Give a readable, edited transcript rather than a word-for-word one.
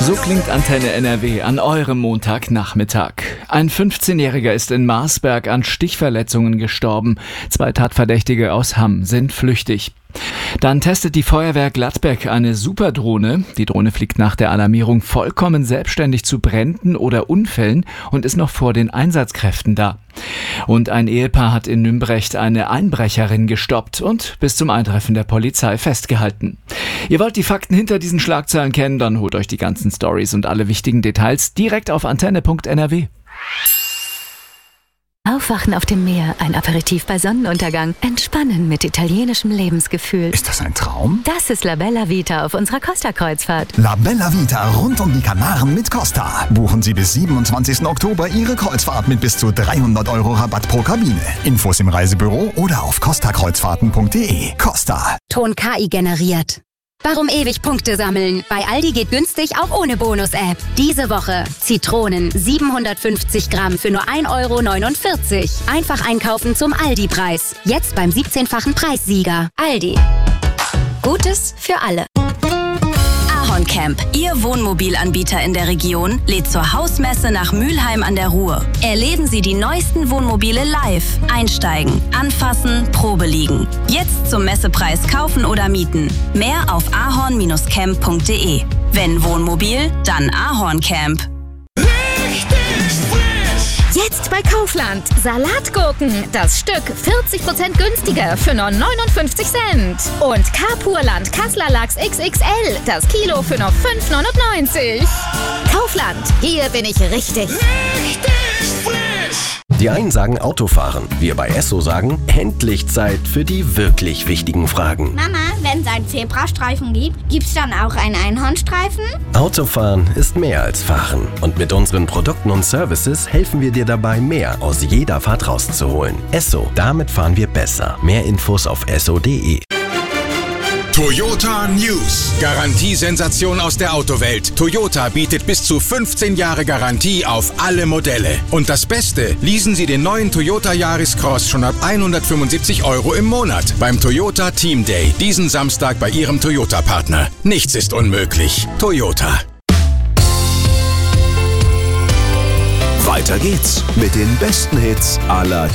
So klingt Antenne NRW an eurem Montagnachmittag. Ein 15-Jähriger ist in Marsberg an Stichverletzungen gestorben. 2 Tatverdächtige aus Hamm sind flüchtig. Dann testet die Feuerwehr Gladbeck eine Superdrohne. Die Drohne fliegt nach der Alarmierung vollkommen selbstständig zu Bränden oder Unfällen und ist noch vor den Einsatzkräften da. Und ein Ehepaar hat in Nümbrecht eine Einbrecherin gestoppt und bis zum Eintreffen der Polizei festgehalten. Ihr wollt die Fakten hinter diesen Schlagzeilen kennen? Dann holt euch die ganzen Storys und alle wichtigen Details direkt auf antenne.nrw. Aufwachen auf dem Meer, ein Aperitif bei Sonnenuntergang, entspannen mit italienischem Lebensgefühl. Ist das ein Traum? Das ist La Bella Vita auf unserer Costa-Kreuzfahrt. La Bella Vita rund um die Kanaren mit Costa. Buchen Sie bis 27. Oktober Ihre Kreuzfahrt mit bis zu 300 € Rabatt pro Kabine. Infos im Reisebüro oder auf costakreuzfahrten.de. Costa. Ton KI generiert. Warum ewig Punkte sammeln? Bei Aldi geht günstig auch ohne Bonus-App. Diese Woche Zitronen 750 Gramm für nur 1,49 €. Einfach einkaufen zum Aldi-Preis. Jetzt beim 17-fachen Preissieger. Aldi. Gutes für alle. Camp, Ihr Wohnmobilanbieter in der Region, lädt zur Hausmesse nach Mülheim an der Ruhr. Erleben Sie die neuesten Wohnmobile live. Einsteigen, anfassen, Probe liegen. Jetzt zum Messepreis kaufen oder mieten. Mehr auf ahorn-camp.de. Wenn Wohnmobil, dann Ahorn Camp. Jetzt bei Kaufland. Salatgurken. Das Stück 40% günstiger für nur 59 Cent. Und Kapurland Kasseler Lachs XXL. Das Kilo für nur 5,99 €. Kaufland. Hier bin ich richtig. Die einen sagen Autofahren. Wir bei Esso sagen, endlich Zeit für die wirklich wichtigen Fragen. Mama, wenn es einen Zebrastreifen gibt, gibt's dann auch einen Einhornstreifen? Autofahren ist mehr als Fahren. Und mit unseren Produkten und Services helfen wir dir dabei, mehr aus jeder Fahrt rauszuholen. Esso, damit fahren wir besser. Mehr Infos auf esso.de. Toyota News. Garantiesensation aus der Autowelt. Toyota bietet bis zu 15 Jahre Garantie auf alle Modelle. Und das Beste, leasen Sie den neuen Toyota Yaris Cross schon ab 175 € im Monat beim Toyota Team Day. Diesen Samstag bei Ihrem Toyota-Partner. Nichts ist unmöglich. Toyota. Weiter geht's mit den besten Hits aller